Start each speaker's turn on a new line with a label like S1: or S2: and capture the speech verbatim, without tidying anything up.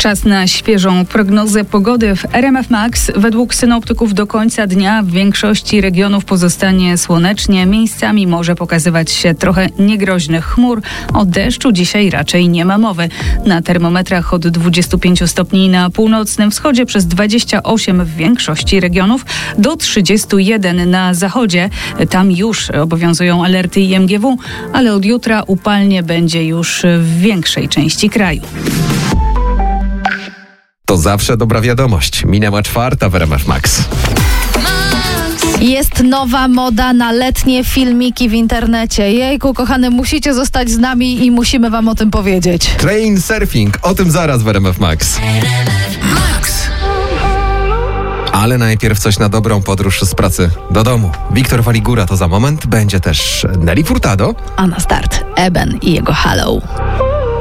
S1: Czas na świeżą prognozę pogody w R M F Max. Według synoptyków do końca dnia w większości regionów pozostanie słonecznie. Miejscami może pokazywać się trochę niegroźnych chmur. O deszczu dzisiaj raczej nie ma mowy. Na termometrach od dwudziestu pięciu stopni na północnym wschodzie, przez dwadzieścia osiem w większości regionów, do trzydziestu jeden na zachodzie. Tam już obowiązują alerty I M G W, ale od jutra upalnie będzie już w większej części kraju.
S2: To zawsze dobra wiadomość. Minęła czwarta w R M F Max.
S3: Jest nowa moda na letnie filmiki w internecie. Jejku, kochane, musicie zostać z nami i musimy wam o tym powiedzieć.
S2: Train surfing. O tym zaraz w R M F Max. Ale najpierw coś na dobrą podróż z pracy do domu. Wiktor Waligura to za moment. Będzie też Nelly Furtado.
S3: A na start Eben i jego Hello.